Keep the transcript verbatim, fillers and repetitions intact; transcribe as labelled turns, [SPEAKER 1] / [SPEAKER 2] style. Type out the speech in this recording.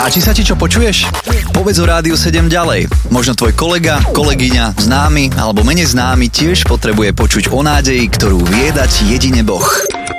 [SPEAKER 1] Páči sa ti, čo počuješ? Povedz o Rádiu sedem ďalej. Možno tvoj kolega, kolegyňa, známy alebo menej známy tiež potrebuje počuť o nádeji, ktorú vie dať jedine Boh.